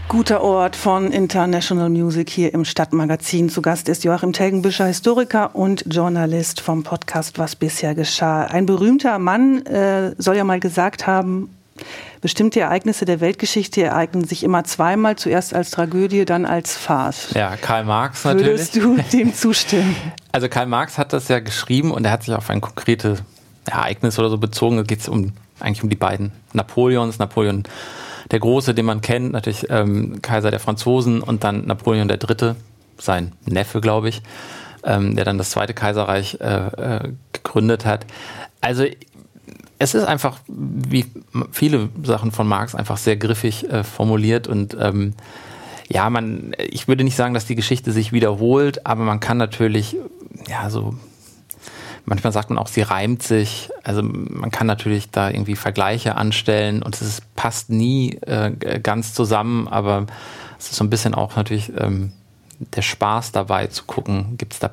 Guter Ort von International Music hier im Stadtmagazin. Zu Gast ist Joachim Telgenbüscher, Historiker und Journalist vom Podcast Was bisher geschah. Ein berühmter Mann soll ja mal gesagt haben, bestimmte Ereignisse der Weltgeschichte ereignen sich immer zweimal, zuerst als Tragödie, dann als Farce. Ja, Karl Marx natürlich. Würdest du dem zustimmen? Also Karl Marx hat das ja geschrieben und er hat sich auf ein konkretes Ereignis oder so bezogen. Da geht es eigentlich um die beiden Napoleons. Napoleon der Große, den man kennt, natürlich Kaiser der Franzosen, und dann Napoleon der Dritte, sein Neffe, glaube ich, der dann das Zweite Kaiserreich gegründet hat. Also es ist einfach, wie viele Sachen von Marx, einfach sehr griffig formuliert und ich würde nicht sagen, dass die Geschichte sich wiederholt, aber man kann natürlich, manchmal sagt man auch, sie reimt sich. Also man kann natürlich da irgendwie Vergleiche anstellen und passt nie ganz zusammen, aber es ist so ein bisschen auch natürlich der Spaß dabei zu gucken, gibt es da